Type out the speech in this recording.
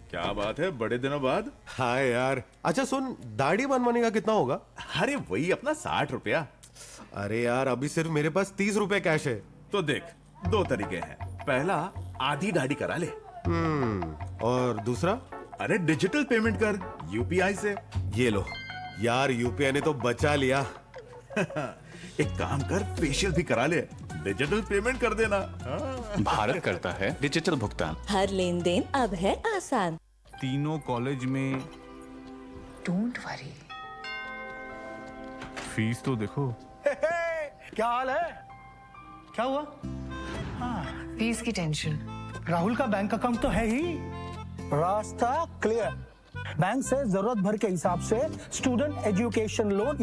क्या बात है, बड़े दिनों बाद। हाँ यार। अच्छा सुन, दाढ़ी बनवाने का कितना होगा? अरे वही अपना 60 रुपया। अरे यार, अभी सिर्फ मेरे पास 30 रुपए कैश है। तो देख, दो तरीके हैं। पहला, आधी दाढ़ी करा ले। और दूसरा? अरे डिजिटल पेमेंट कर यूपीआई से। ये लो यार, यूपीआई ने तो बचा लिया। एक काम कर, फेशियल भी करा ले, डिजिटल पेमेंट कर देना। हाँ। भारत करता है डिजिटल भुगतान। हर लेन देन अब है आसान। तीनों कॉलेज में डोंट वरी। फीस तो देखो। क्या हाल है? क्या हुआ? फीस की टेंशन। राहुल का बैंक अकाउंट तो है ही। रास्ता क्लियर। बैंक से जरूरत भर के हिसाब से स्टूडेंट एजुकेशन लोन